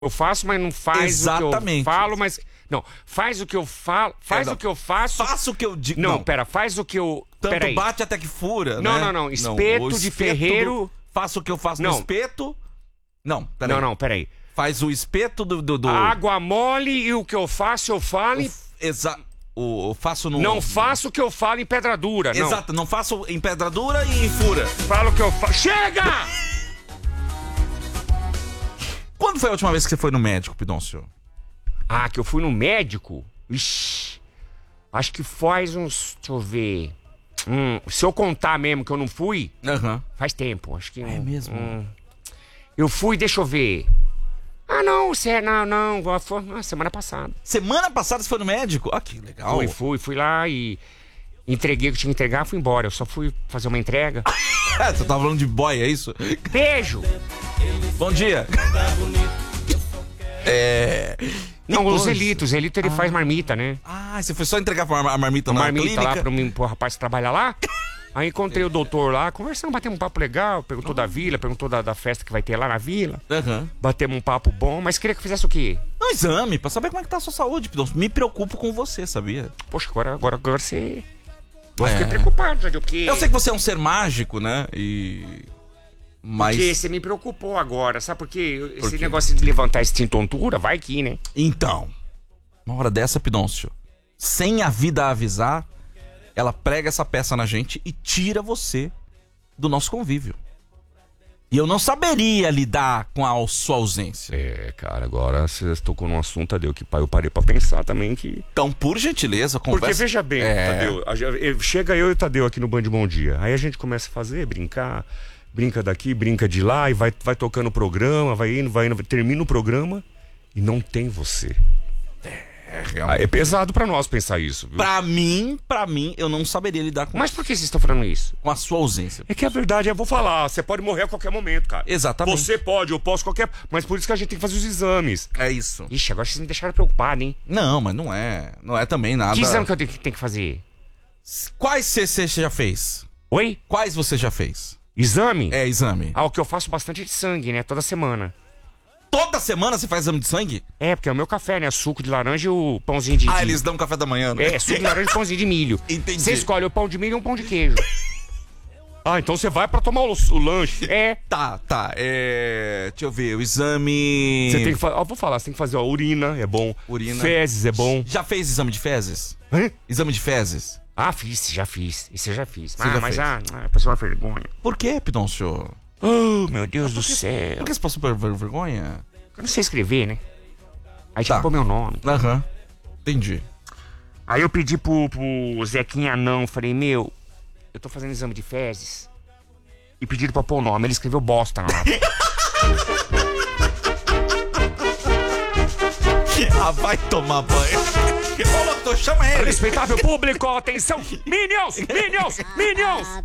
eu faço, mas não faz Exatamente. o que eu falo, mas... Não, faz o que eu falo, faz o que eu faço... Faço o que eu digo. Não, pera, faz o que eu... Tanto Peraí. bate até que fura, Não, né? não. Espeto o de ferreiro... Faço o que eu faço Não. no espeto. Não, peraí. Não, peraí. Faz o espeto do... Água mole e o que eu faço, eu falo... Faço no... Não faço o que eu falo em pedra dura, não. Exato, não faço em pedra dura e em fura. Falo o que eu faço... Chega! Quando foi a última vez que você foi no médico, Pidoncio? Ah, que eu fui no médico? Ixi, acho que faz uns... Deixa eu ver... se eu contar mesmo que eu não fui, faz tempo. Acho que... É mesmo? Eu fui, deixa eu ver... Ah, não, foi semana passada. Semana passada você foi no médico? Ah, que legal. Fui lá e entreguei o que tinha que entregar, fui embora. Eu só fui fazer uma entrega. Você tava falando de boy, é isso? Beijo! Bom dia. Não, o Zelito ele faz marmita, né? Ah, você foi só entregar a marmita na Marmita clínica? lá pro rapaz que trabalha lá. Aí encontrei o doutor lá, conversando, batemos um papo legal, perguntou da vila, perguntou da festa que vai ter lá na vila. Batemos um papo bom, mas queria que fizesse o quê? Um exame, pra saber como é que tá a sua saúde, Pidoncio. Me preocupo com você, sabia? Poxa, agora você... Eu fiquei preocupado, sabe o quê? Eu sei que você é um ser mágico, né? Mas... Porque você me preocupou agora, sabe por quê? Esse negócio de levantar essa tontura, vai que, né? Então, uma hora dessa, Pidoncio, sem a vida avisar, ela prega essa peça na gente e tira você do nosso convívio. E eu não saberia lidar com a sua ausência. Cara, agora você tocou num assunto, Tadeu, que eu parei pra pensar também que... Então, por gentileza, conversa... Porque veja bem, Tadeu, chega eu e o Tadeu aqui no Band Bom Dia, aí a gente começa a fazer, brincar, brinca daqui, brinca de lá, e vai tocando o programa, vai indo, termina o programa e não tem você. É pesado pra nós pensar isso, viu? Pra mim, eu não saberia lidar com Mas por que vocês estão falando isso? com a sua ausência. É que a verdade, eu vou falar, você pode morrer a qualquer momento, cara. Exatamente. Você pode, eu posso, qualquer... Mas por isso que a gente tem que fazer os exames. É isso. Ixi, agora vocês me deixaram preocupado, hein? Não, mas não é. Não é também nada. Que exame que eu tenho que fazer? Quais você já fez? Oi? Quais você já fez? Exame? Exame. Ah, o que eu faço bastante é de sangue, né? Toda semana. Toda semana você faz exame de sangue? É, porque é o meu café, né? Suco de laranja e o pãozinho de... Eles dão café da manhã, né? Suco de laranja e pãozinho de milho. Entendi. Você escolhe o pão de milho e um pão de queijo. Então você vai pra tomar o lanche. Tá. Deixa eu ver, o exame... Você tem que fazer... vou falar, você tem que fazer, urina, é bom. Urina. Fezes, é bom. Já fez exame de fezes? Exame de fezes? Já fiz. Isso eu já fiz. Você já mas fez? passou uma vergonha. Por quê, Pidoncio? Oh, meu Deus do céu. Por que você passou por vergonha? Eu não sei escrever, né? Aí tinha que pôr meu nome. Entendi. Aí eu pedi pro Zequinha não, falei, meu, eu tô fazendo exame de fezes. E pediram pra pôr o nome, ele escreveu bosta lá. Vai tomar banho. Ô, doutor, chama ele. Respeitável público, atenção! Minions!